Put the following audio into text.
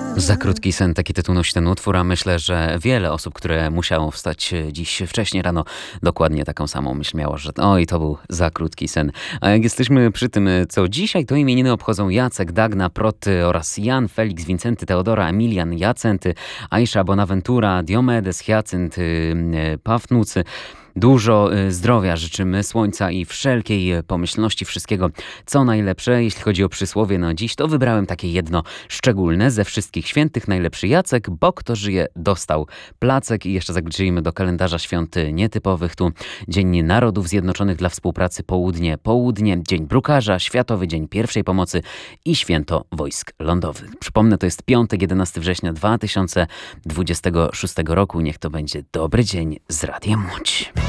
Za krótki sen, taki tytuł nosi ten utwór, a myślę, że wiele osób, które musiało wstać dziś wcześnie rano, dokładnie taką samą myśl miało, że oj, to był za krótki sen. A jak jesteśmy przy tym, co dzisiaj, to imieniny obchodzą Jacek, Dagna, Proty oraz Jan, Felix, Wincenty, Teodora, Emilian, Jacenty, Aisza, Bonaventura, Diomedes, Hyacynt, Pafnucy. Dużo zdrowia życzymy, słońca i wszelkiej pomyślności, wszystkiego co najlepsze. Jeśli chodzi o przysłowie na dziś, to wybrałem takie jedno szczególne. Ze wszystkich świętych najlepszy Jacek, bo kto żyje, dostał placek. I jeszcze zagłębimy do kalendarza świąt nietypowych. Tu Dzień Narodów Zjednoczonych dla Współpracy Południe, Dzień Brukarza, Światowy Dzień Pierwszej Pomocy i Święto Wojsk Lądowych. Przypomnę, to jest piątek, 11 września 2026 roku. Niech to będzie dobry dzień z Radiem Łódź.